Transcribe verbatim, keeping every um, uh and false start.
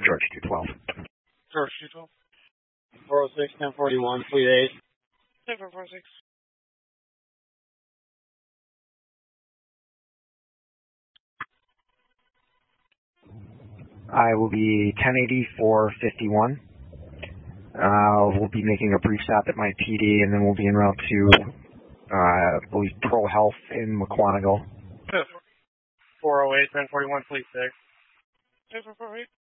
George two twelve. George two twelve. four oh six, ten forty-one, Fleet eight. ten four four six. I will be ten eighty, four fifty-one. Uh, we'll be making a brief stop at my P D, and then we'll be en route to, uh, I believe, Pro Health in McQuantigo. four oh eight, ten forty-one, Fleet six. ten four four eight.